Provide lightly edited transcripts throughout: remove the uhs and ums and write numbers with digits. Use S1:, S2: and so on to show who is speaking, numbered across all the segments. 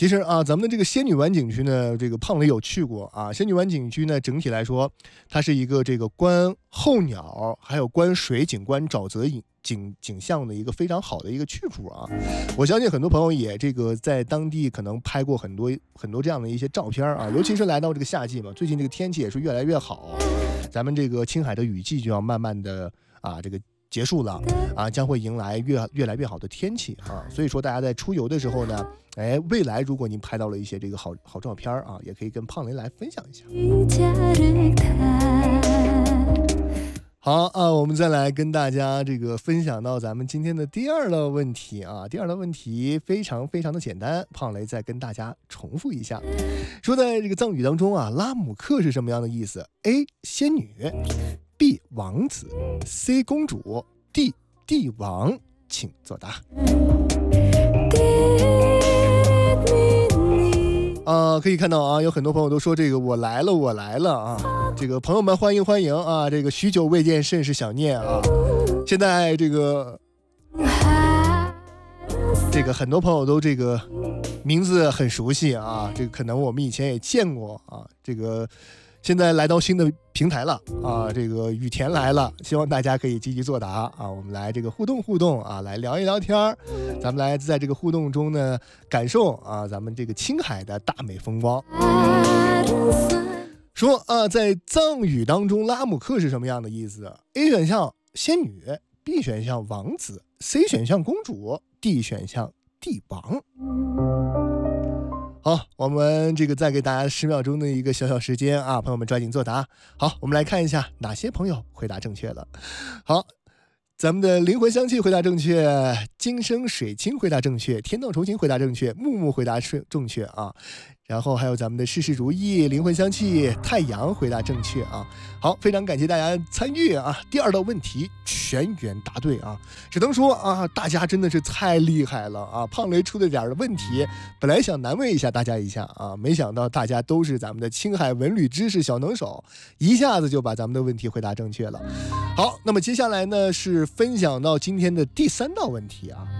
S1: 其实啊，咱们的这个仙女湾景区呢，这个胖雷有去过啊。仙女湾景区呢，整体来说，它是一个这个观候鸟，还有观水景、观沼泽景象的一个非常好的一个去处啊。我相信很多朋友也这个在当地可能拍过很多这样的一些照片啊，尤其是来到这个夏季嘛，最近这个天气也是越来越好，咱们这个青海的雨季就要慢慢的这个结束了啊，将会迎来越来越好的天气啊，所以说大家在出游的时候呢，未来如果您拍到了一些这个好照片啊，也可以跟胖雷来分享一下。好啊，我们再来跟大家这个分享到咱们今天的第二道问题啊。第二道问题非常的简单，胖雷再跟大家重复一下。说在这个藏语当中啊，拉姆克是什么样的意思 ？A. 仙女 B. 王子 C. 公主 D. 帝王，请作答。可以看到啊，有很多朋友都说这个我来了啊，这个朋友们欢迎啊，这个许久未见甚是想念啊。现在这个很多朋友都这个名字很熟悉啊，这个可能我们以前也见过啊，这个现在来到新的平台了啊，这个雨田来了，希望大家可以积极作答啊，我们来这个互动啊，来聊一聊天，咱们来在这个互动中呢，感受啊咱们这个青海的大美风光。说啊，在藏语当中，拉姆克是什么样的意思 ？A 选项仙女 ，B 选项王子 ，C 选项公主 ，D 选项帝王。好，我们这个再给大家10秒钟的一个小时间啊，朋友们抓紧作答。好，我们来看一下哪些朋友回答正确了。好，咱们的灵魂香气回答正确，今生水清回答正确，天道酬勤回答正确，木木回答正确啊。然后还有咱们的事事如意、灵魂香气、太阳回答正确啊！好，非常感谢大家参与啊！第二道问题全员答对啊！只能说啊，大家真的是太厉害了啊！胖雷出的点的问题，本来想难为一下大家一下啊，没想到大家都是咱们的青海文旅知识小能手，一下子就把咱们的问题回答正确了。好，那么接下来呢是分享到今天的第3道问题啊。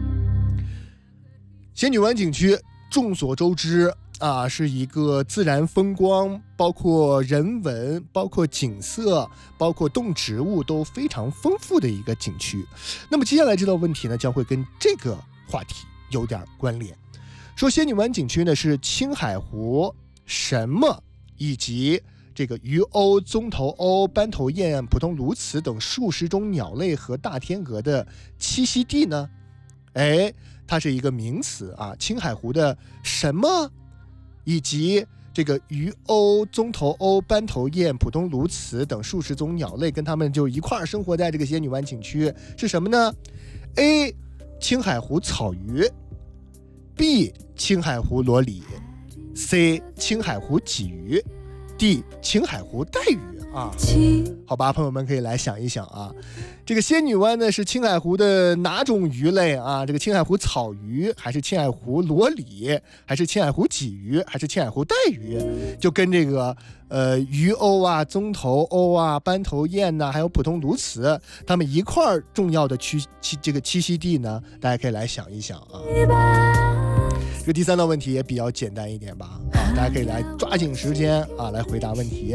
S1: 仙女湾景区众所周知啊，是一个自然风光，包括人文，包括景色，包括动植物都非常丰富的一个景区。那么接下来这道问题呢，将会跟这个话题有点关联。说仙女湾景区呢是青海湖什么以及这个鱼鸥、棕头鸥、斑头雁、普通鸬鹚等数十种鸟类和大天鹅的栖息地呢？它是一个名词啊，青海湖的什么以及这个鱼鸥、棕头鸥、斑头雁、普通鸬鹚等数十种鸟类跟它们就一块生活在这个仙女湾景区是什么呢？ A. 青海湖草鱼 B. 青海湖裸鲤 C. 青海湖鲫鱼 D. 青海湖带鱼啊。好吧，朋友们可以来想一想啊，这个仙女湾呢是青海湖的哪种鱼类啊？这个青海湖草鱼，还是青海湖裸鲤，还是青海湖鲫鱼，还是青海湖带鱼？就跟这个鱼鸥啊、棕头鸥啊、斑头雁呐、还有普通鸬鹚，它们一块重要的这个栖息地呢，大家可以来想一想啊。这个第3道问题也比较简单一点吧，啊，大家可以来抓紧时间啊，来回答问题。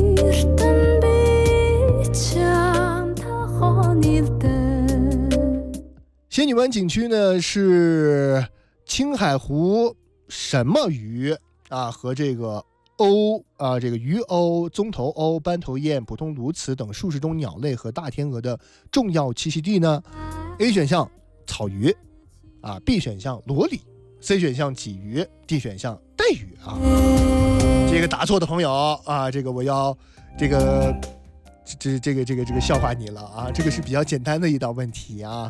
S1: 仙女湾景区呢是青海湖什么鱼啊和这个鸥啊，这个鱼鸥、棕头鸥、斑头雁、普通鸬鹚等数十种鸟类和大天鹅的重要栖息地呢？ A 选项草鱼啊 ，B 选项裸鲤 ，C 选项鲫鱼 ，D 选项带鱼啊。这个答错的朋友啊，这个我要这个笑话你了啊！这个是比较简单的一道问题啊。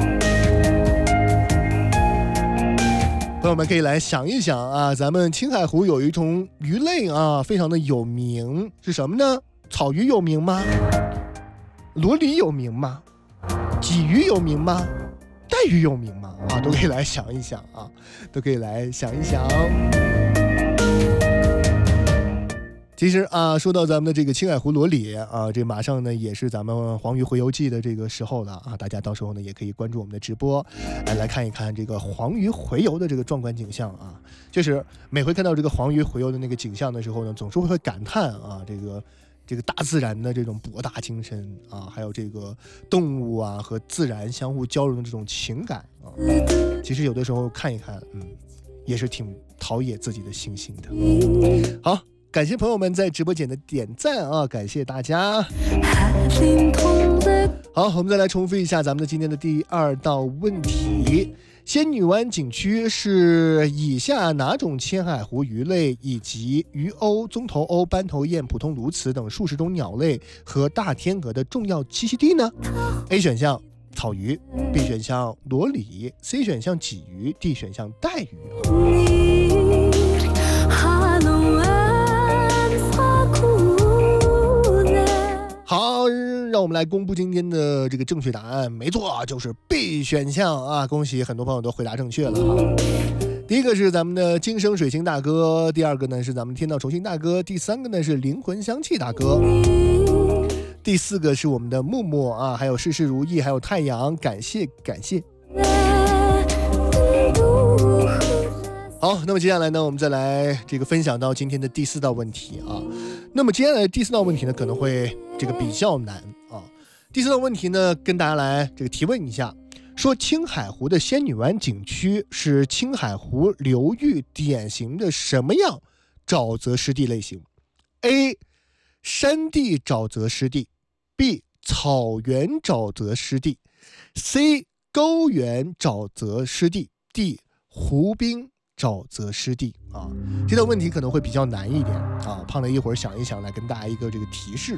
S1: 朋友们可以来想一想啊，咱们青海湖有一种鱼类啊，非常的有名，是什么呢？草鱼有名吗？裸鲤有名吗？鲫鱼有名吗？带鱼有名吗？啊，都可以来想一想啊，都可以来想一想。 其实啊，说到咱们的这个青海湖罗里啊，这马上呢也是咱们黄鱼洄游记的这个时候了啊，大家到时候呢也可以关注我们的直播，来看一看这个黄鱼洄游的这个壮观景象啊。就是每回看到这个黄鱼洄游的那个景象的时候呢，总是会感叹啊，这个大自然的这种博大精深啊，还有这个动物啊和自然相互交融的这种情感啊，其实有的时候看一看，也是挺陶冶自己的心性的。好。感谢朋友们在直播间的点赞啊，感谢大家。好，我们再来重复一下咱们的今天的第2道问题：仙女湾景区是以下哪种青海湖鱼类以及鱼鸥、棕头鸥、斑头雁、普通鸬鹚等数十种鸟类和大天鹅的重要栖息地呢？ A 选项草鱼， B 选项罗里， C 选项鲫鱼， D 选项带鱼。好，让我们来公布今天的这个正确答案。没错，就是 B 选项啊！恭喜很多朋友都回答正确了啊。第一个是咱们的今生水星大哥，第二个呢是咱们天道酬勤大哥，第三个呢是灵魂香气大哥，第四个是我们的默默啊，还有事事如意，还有太阳，感谢感谢。好，那么接下来呢，我们再来这个分享到今天的第4道问题啊。那么接下来第4道问题呢，可能会这个比较难啊。第4道问题呢，跟大家来这个提问一下，说青海湖的仙女湾景区是青海湖流域典型的什么样沼泽湿地类型 ？A. 山地沼泽湿地， B. 草原沼泽湿地， C. 高原沼泽湿地， D. 湖滨沼泽湿地啊。这道问题可能会比较难一点啊，胖雷一会儿想一想来跟大家一个这个提示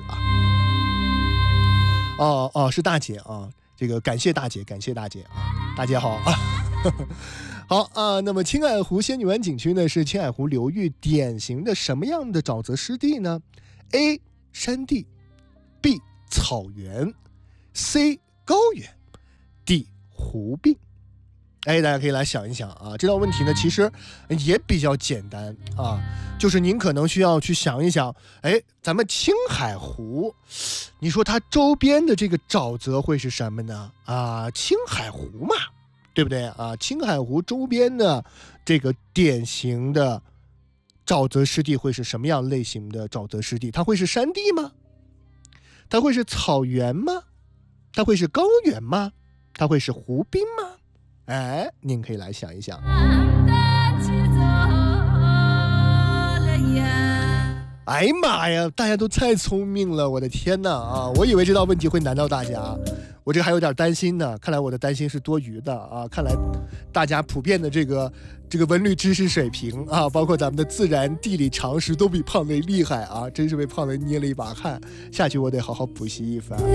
S1: 啊。是大姐啊，这个感谢大姐，感谢大姐啊，大姐好啊。好啊，那么青海湖仙女湾景区呢是青海湖流域典型的什么样的沼泽湿地呢？ A. 山地， B. 草原， C. 高原， D. 湖滨。大家可以来想一想啊，这道问题呢其实也比较简单啊，就是您可能需要去想一想，咱们青海湖，你说它周边的这个沼泽会是什么呢？啊，青海湖嘛，对不对啊？青海湖周边的这个典型的沼泽湿地会是什么样类型的沼泽湿地？它会是山地吗？它会是草原吗？它会是高原吗？它会是湖滨吗？您可以来想一想。哎呀妈呀，大家都太聪明了，我的天哪啊！我以为这道问题会难到大家，我这还有点担心呢。看来我的担心是多余的啊！看来大家普遍的这个文旅知识水平啊，包括咱们的自然地理常识都比胖雷厉害啊！真是为胖雷捏了一把汗，下去我得好好补习一番。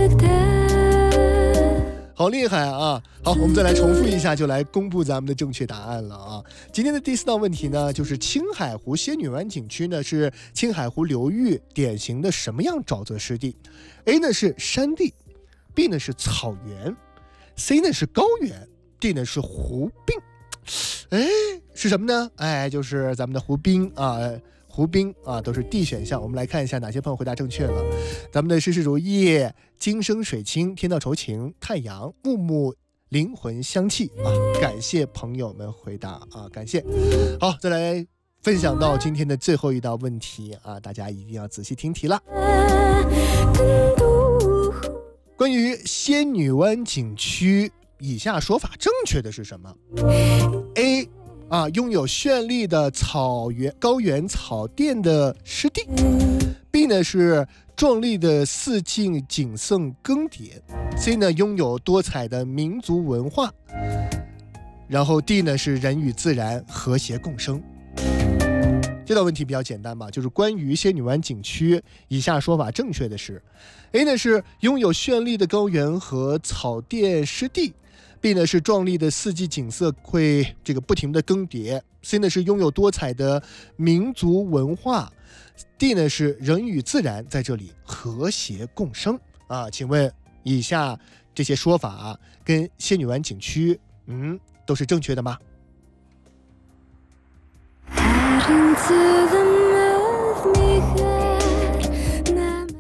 S1: 好厉害啊！好，我们再来重复一下，就来公布咱们的正确答案了啊！今天的第4道问题呢，就是青海湖仙女湾景区呢是青海湖流域典型的什么样沼泽湿地 ？A 呢是山地， B 呢是草原， C 呢是高原， D 呢是湖滨。是什么呢？就是咱们的湖滨啊。湖滨啊，都是 D 选项。我们来看一下哪些朋友回答正确了。咱们的事事如意、今生水清、天道酬勤、太阳、木木、灵魂香气啊，感谢朋友们回答啊，感谢。好，再来分享到今天的最后一道问题啊，大家一定要仔细听题了。关于仙女湾景区，以下说法正确的是什么 ？A拥有绚丽的高原草甸的湿地。 B 呢是壮丽的四季景色更迭。 C 呢拥有多彩的民族文化。然后 D 呢是人与自然和谐共生。这道问题比较简单吧，就是关于仙女湾景区，以下说法正确的是 A 呢是拥有绚丽的高原和草甸湿地。B 呢是壮丽的四季景色会这个不停的更迭。 C 呢是拥有多彩的民族文化。 D 呢是人与自然在这里和谐共生啊。请问以下这些说法跟仙女湾景区都是正确的吗？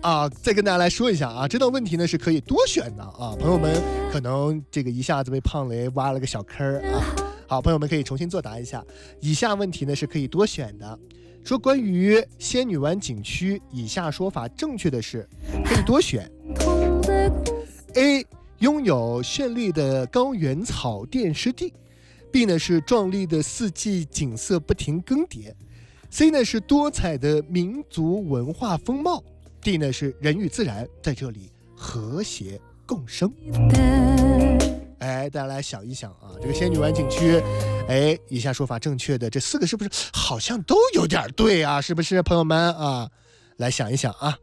S1: 啊，再跟大家来说一下啊，这道问题呢是可以多选的啊，朋友们可能这个一下子被胖雷挖了个小坑啊。好，朋友们可以重新作答一下，以下问题呢是可以多选的。说关于仙女湾景区，以下说法正确的是可以多选。A. 拥有绚丽的高原草甸湿地。B 呢是壮丽的四季景色不停更迭。C 呢是多彩的民族文化风貌。D 呢是人与自然在这里和谐共生。大家来想一想啊，这个仙女湾景区，以下说法正确的这4个是不是好像都有点对啊？是不是朋友们啊？来想一想啊，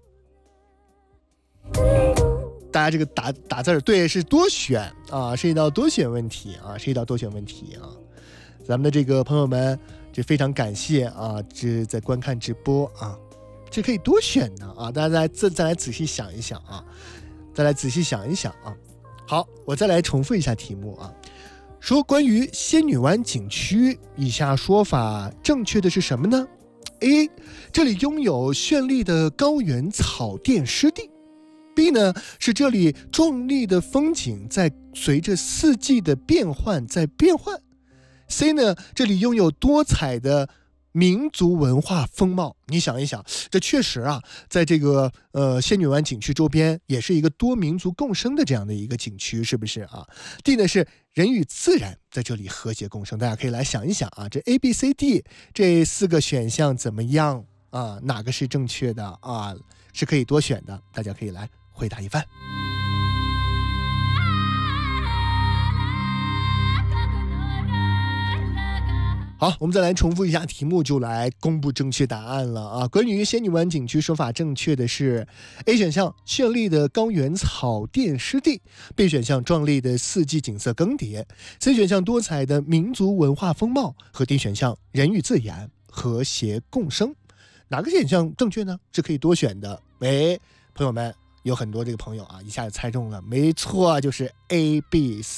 S1: 大家这个打字对是多选啊，是一道多选问题啊，是一道多选问题啊。咱们的这个朋友们，这非常感谢啊，这在观看直播啊，这可以多选的啊，大家再来仔细想一想啊，再来仔细想一想啊。好，我再来重复一下题目啊，说关于仙女湾景区，以下说法正确的是什么呢？ A. 这里拥有绚丽的高原草甸湿地。 B 呢是这里壮丽的风景在随着四季的变换在变换。 C 呢这里拥有多彩的民族文化风貌。你想一想，这确实啊，在这个仙女湾景区周边也是一个多民族共生的这样的一个景区，是不是啊？ D 呢是人与自然在这里和谐共生。大家可以来想一想啊，这 A、B、C、D 这4个选项怎么样啊？哪个是正确的啊？是可以多选的，大家可以来回答一番。好，我们再来重复一下题目，就来公布正确答案了啊！关于仙女湾景区，说法正确的是 A 选项绚丽的高原草甸湿地， B 选项壮丽的四季景色更迭， C 选项多彩的民族文化风貌，和 D 选项人与自然和谐共生。哪个选项正确呢？是可以多选的。朋友们有很多这个朋友啊，一下子猜中了，没错，就是 A、B、C。